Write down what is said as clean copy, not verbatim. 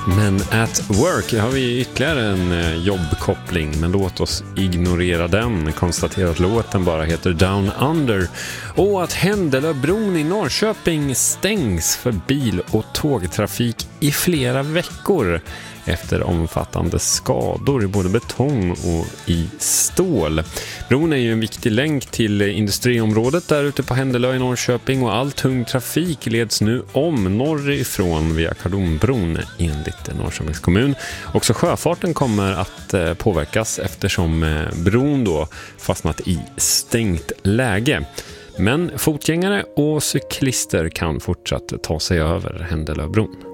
Men at work har vi ytterligare en jobbkoppling, men låt oss ignorera den. Konstatera att låten bara heter Down Under och att Händelöbron i Norrköping stängs för bil- och tågtrafik i flera veckor efter omfattande skador i både betong och i stål. Bron är ju en viktig länk till industriområdet där ute på Händelö i Norrköping och all tung trafik leds nu om norrifrån via Kardonbron enligt Norrköpings kommun. Också sjöfarten kommer att påverkas eftersom bron då fastnat i stängt läge. Men fotgängare och cyklister kan fortsatt ta sig över Händelöbron.